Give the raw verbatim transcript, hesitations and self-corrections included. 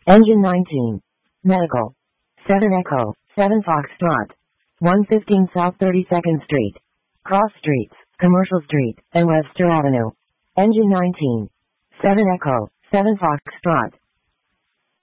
Engine nineteen. Medical. seven Echo, seven Foxtrot. one fifteen South thirty-second Street. Cross Streets, Commercial Street, and Webster Avenue. Engine nineteen. seven Echo, seven Foxtrot.